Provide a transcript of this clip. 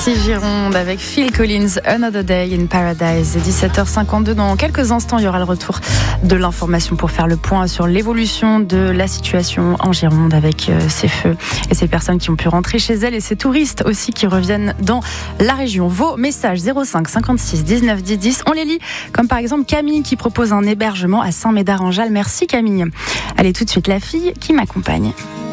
Partie Gironde avec Phil Collins, Another Day in Paradise. 17h52. Dans quelques instants, il y aura le retour de l'information pour faire le point sur l'évolution de la situation en Gironde avec ces feux et ces personnes qui ont pu rentrer chez elles et ces touristes aussi qui reviennent dans la région. Vos messages 05 56 19 10 10, on les lit, comme par exemple Camille qui propose un hébergement à Saint-Médard-en-Jalles. Merci Camille. Allez, tout de suite la fille qui m'accompagne.